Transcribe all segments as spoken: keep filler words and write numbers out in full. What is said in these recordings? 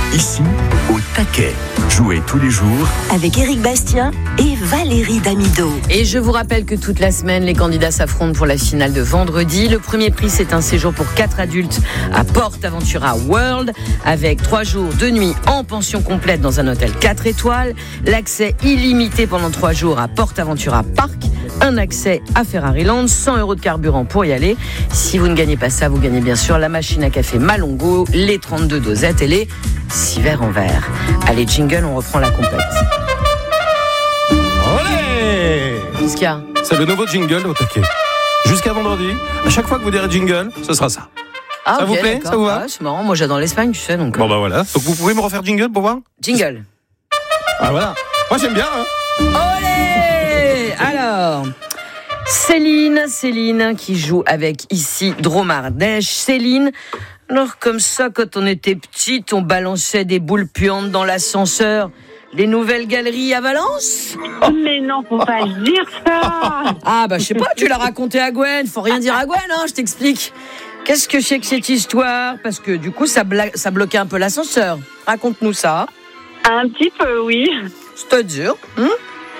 Ici, au taquet. Jouez tous les jours avec Éric Bastien et Valérie Damido. Et je vous rappelle que toute la semaine, les candidats s'affrontent pour la finale de vendredi. Le premier prix, c'est un séjour pour quatre adultes à PortAventura World, avec trois jours, deux nuits en pension complète dans un hôtel quatre étoiles, l'accès illimité pendant trois jours à PortAventura Park, un accès à Ferrariland, cent euros de carburant pour y aller. Si vous ne gagnez pas ça, vous gagnez bien sûr la machine à café Malongo, les trente-deux dosettes et les six verres en verre. Allez, jingle, on reprend la compète. Olé! Qu'est-ce qu'il y a ? C'est le nouveau jingle au taquet. Jusqu'à vendredi, à chaque fois que vous direz jingle, ce sera ça. Ah, ça okay, vous plaît ? d'accord. Ça vous va ? Ouais, c'est marrant, moi j'adore l'Espagne, tu sais. Donc, Bon bah voilà. Donc vous pouvez me refaire jingle pour voir ? jingle. Ah voilà. Moi j'aime bien. Hein. Olé! Alors, Céline, Céline qui joue avec ici Dromardèche. Céline, alors comme ça, quand on était petite, on balançait des boules puantes dans l'ascenseur. Les nouvelles galeries à Valence ? Mais non, faut pas dire ça. Ah bah je sais pas, tu l'as raconté à Gwen. Faut rien dire à Gwen, hein, je t'explique. Qu'est-ce que c'est que cette histoire ? Parce que du coup, ça, bla- ça bloquait un peu l'ascenseur. Raconte-nous ça. Un petit peu, oui. C'est-à-dire hein ?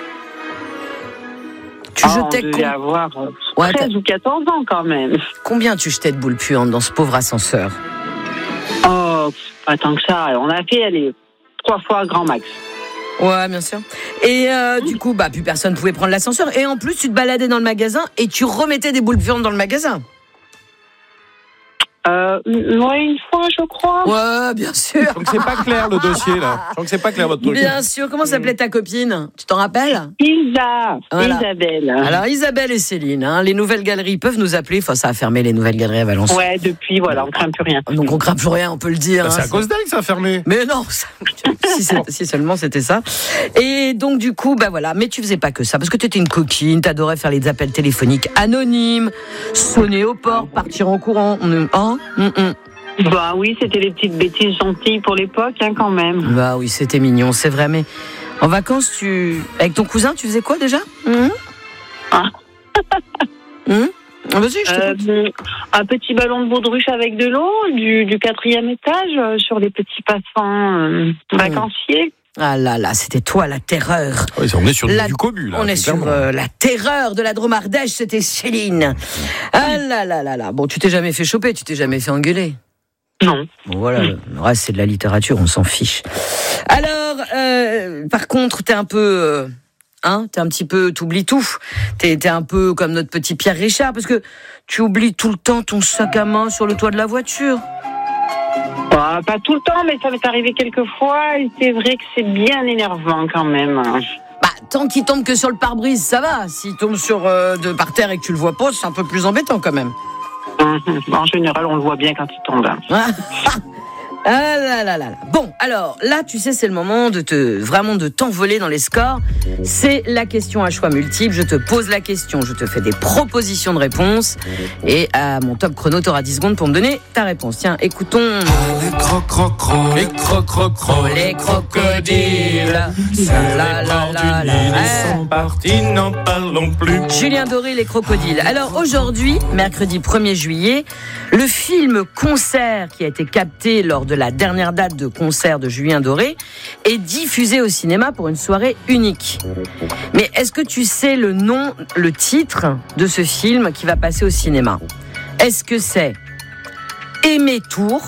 Tu Oh, jetais je devais com- avoir Ouais, treize ou quatorze ans quand même. combien tu jetais de boules puantes dans ce pauvre ascenseur ? Oh, pas tant que ça. On a fait, allez, trois fois grand max. Ouais, bien sûr. Et euh, du coup, bah plus personne pouvait prendre l'ascenseur. Et en plus, tu te baladais dans le magasin et tu remettais des boules puantes dans le magasin. Euh, ouais, une fois, je crois. Ouais, bien sûr. Donc c'est pas clair le dossier là. Je crois que c'est pas clair votre truc. Bien sûr. Comment s'appelait ta copine ? Tu t'en rappelles ? Isa, Voilà. Isabelle. Alors Isabelle et Céline, hein, les nouvelles galeries peuvent nous appeler. Enfin, ça a fermé les nouvelles galeries à Valence. Ouais, depuis, voilà, on craint plus rien. Donc on craint plus rien, on peut le dire. Bah, c'est hein, à cause d'elle que ça a fermé. Mais non, ça- si, c'est- si seulement c'était ça. Et donc du coup, bah voilà. Mais tu faisais pas que ça, parce que t'étais une coquine, t'adorais faire les appels téléphoniques anonymes, sonner au port, partir en courant. On- Hein Hum, hum. Bah oui, c'était les petites bêtises gentilles pour l'époque, hein, quand même. Bah oui, c'était mignon, c'est vrai. Mais en vacances, tu avec ton cousin, tu faisais quoi déjà Hum Ah. Hum Ah, Vas-y, je t'écoute. Euh, un petit ballon de baudruche avec de l'eau, du, du quatrième étage, euh, sur les petits passants euh, vacanciers. Ah là là, c'était toi la terreur. Oui, on est sur La- du cobu là. On est sur clairement. euh, la terreur de la Dromardèche, c'était Céline. Ah là là là là. Bon, tu t'es jamais fait choper, tu t'es jamais fait engueuler. Non. Bon voilà, le le reste c'est de la littérature, on s'en fiche. Alors, euh, par contre, t'es un peu, euh, hein, t'es un petit peu, t'oublies tout. T'es, t'es un peu comme notre petit Pierre Richard, parce que tu oublies tout le temps ton sac à main sur le toit de la voiture. Bah, pas tout le temps, mais ça m'est arrivé quelques fois, et c'est vrai que c'est bien énervant quand même. Bah, tant qu'il tombe que sur le pare-brise, ça va. S'il tombe sur euh, de par terre et que tu le vois pas, c'est un peu plus embêtant quand même. En général, on le voit bien quand il tombe. Ah là là là là. Bon, alors là, tu sais, c'est le moment de te vraiment de t'envoler dans les scores. C'est la question à choix multiples. Je te pose la question, je te fais des propositions de réponses. Et à mon top chrono, tu auras dix secondes pour me donner ta réponse. Tiens, écoutons. Les croc-croc-croc, les croc-croc-croc, Les crocodiles. La, la, la, la. Ils sont partis, n'en parlons plus. Julien Doré, les crocodiles. Alors aujourd'hui, mercredi premier juillet, le film Concert qui a été capté lors de la dernière date de concert de Julien Doré est diffusé au cinéma pour une soirée unique. Mais est-ce que tu sais le nom, le titre de ce film qui va passer au cinéma ? Est-ce que c'est Aimé Tour,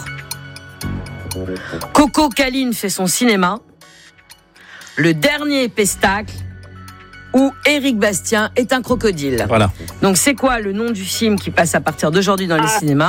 Coco Caline fait son cinéma, Le Dernier Pestacle ou Éric Bastien est un crocodile ? Voilà. Donc c'est quoi le nom du film qui passe à partir d'aujourd'hui dans les Ah. cinémas ?